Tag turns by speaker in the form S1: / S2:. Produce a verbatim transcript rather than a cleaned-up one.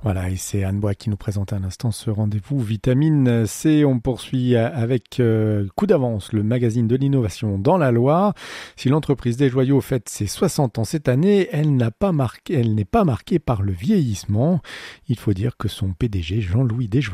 S1: Voilà, et c'est Anne Bois qui nous présente un instant ce rendez-vous Vitamine C. On poursuit avec euh, Coup d'avance, le magazine de l'innovation dans la Loire. Si l'entreprise des Joyaux fête ses soixante ans cette année, elle n'a pas marqué, elle n'est pas marquée par le vieillissement. Il faut dire que son P D G, Jean-Louis Desjoyaux,